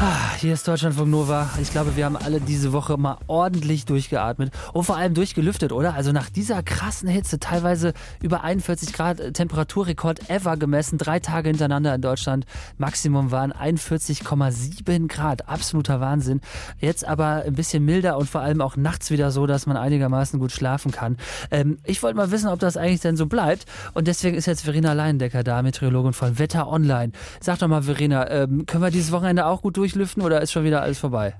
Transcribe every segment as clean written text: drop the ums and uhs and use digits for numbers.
Hier ist Deutschlandfunk Nova. Ich glaube, wir haben alle diese Woche mal ordentlich durchgeatmet und vor allem durchgelüftet, oder? Also nach dieser krassen Hitze, teilweise über 41 Grad Temperaturrekord ever gemessen, 3 Tage hintereinander in Deutschland. Maximum waren 41,7 Grad. Absoluter Wahnsinn. Jetzt aber ein bisschen milder und vor allem auch nachts wieder so, dass man einigermaßen gut schlafen kann. Ich wollte mal wissen, ob das eigentlich denn so bleibt. Und deswegen ist jetzt Verena Leindecker da, Meteorologin von Wetter Online. Sag doch mal, Verena, können wir dieses Wochenende auch gut durchlüften oder ist schon wieder alles vorbei?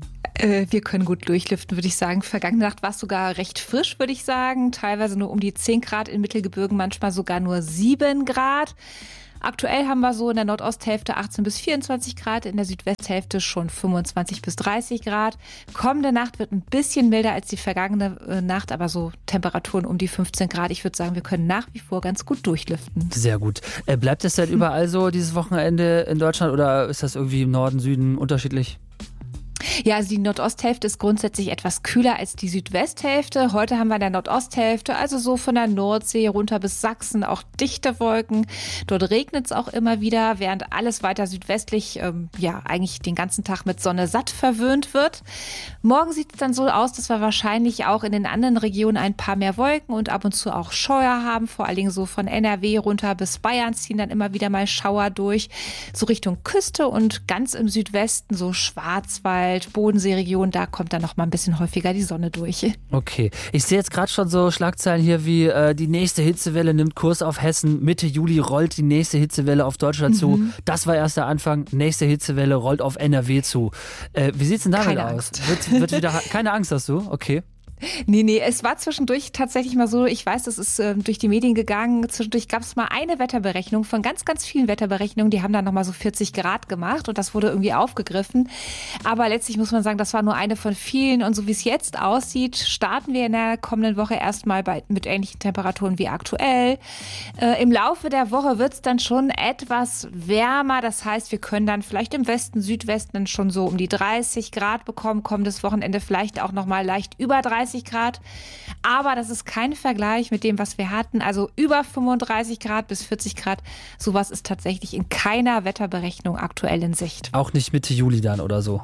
Wir können gut durchlüften, würde ich sagen. Vergangene Nacht war es sogar recht frisch, würde ich sagen. Teilweise nur um die 10 Grad in Mittelgebirgen, manchmal sogar nur 7 Grad. Aktuell haben wir so in der Nordosthälfte 18 bis 24 Grad, in der Südwesthälfte schon 25 bis 30 Grad. Kommende Nacht wird ein bisschen milder als die vergangene Nacht, aber so Temperaturen um die 15 Grad. Ich würde sagen, wir können nach wie vor ganz gut durchlüften. Sehr gut. Bleibt es denn überall so dieses Wochenende in Deutschland oder ist das irgendwie im Norden, Süden unterschiedlich? Ja, also die Nordosthälfte ist grundsätzlich etwas kühler als die Südwesthälfte. Heute haben wir in der Nordosthälfte, also so von der Nordsee runter bis Sachsen, auch dichte Wolken. Dort regnet es auch immer wieder, während alles weiter südwestlich eigentlich den ganzen Tag mit Sonne satt verwöhnt wird. Morgen sieht es dann so aus, dass wir wahrscheinlich auch in den anderen Regionen ein paar mehr Wolken und ab und zu auch Schauer haben. Vor allen Dingen so von NRW runter bis Bayern ziehen dann immer wieder mal Schauer durch. So Richtung Küste und ganz im Südwesten, so Schwarzwald, Bodenseeregion, da kommt dann noch mal ein bisschen häufiger die Sonne durch. Okay, ich sehe jetzt gerade schon so Schlagzeilen hier wie die nächste Hitzewelle nimmt Kurs auf Hessen, Mitte Juli rollt die nächste Hitzewelle auf Deutschland zu. Das war erst der Anfang, nächste Hitzewelle rollt auf NRW zu. Wie sieht's denn damit aus? Wird wieder keine Angst hast du? Okay. Nee, es war zwischendurch tatsächlich mal so, ich weiß, das ist durch die Medien gegangen, zwischendurch gab es mal eine Wetterberechnung von ganz, ganz vielen Wetterberechnungen, die haben dann nochmal so 40 Grad gemacht und das wurde irgendwie aufgegriffen. Aber letztlich muss man sagen, das war nur eine von vielen und so wie es jetzt aussieht, starten wir in der kommenden Woche erstmal mit ähnlichen Temperaturen wie aktuell. Im Laufe der Woche wird es dann schon etwas wärmer, das heißt, wir können dann vielleicht im Westen, Südwesten schon so um die 30 Grad bekommen, kommendes Wochenende vielleicht auch nochmal leicht über 30 Grad, aber das ist kein Vergleich mit dem, was wir hatten. Also über 35 Grad bis 40 Grad, sowas ist tatsächlich in keiner Wetterberechnung aktuell in Sicht. Auch nicht Mitte Juli dann oder so?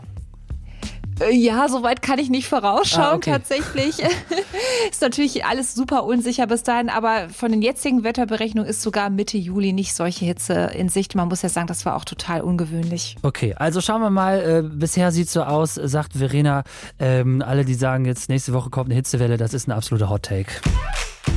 Ja, soweit kann ich nicht vorausschauen, okay. Tatsächlich. Ist natürlich alles super unsicher bis dahin, aber von den jetzigen Wetterberechnungen ist sogar Mitte Juli nicht solche Hitze in Sicht. Man muss ja sagen, das war auch total ungewöhnlich. Okay, also schauen wir mal, bisher sieht es so aus, sagt Verena, alle, die sagen jetzt nächste Woche kommt eine Hitzewelle, das ist ein absoluter Hot Take.